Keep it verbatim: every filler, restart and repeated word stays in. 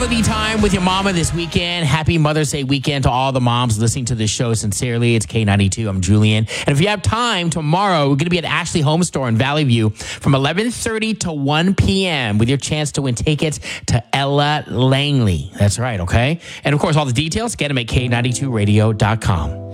Quality time with your mama this weekend. Happy Mother's Day weekend to all the moms listening to this show. Sincerely, it's K ninety-two. I'm Julian. And if you have time, tomorrow we're going to be at Ashley Home Store in Valley View from eleven thirty to one p.m. with your chance to win tickets to Ella Langley. That's right, okay? And of course, all the details, get them at K ninety-two radio dot com.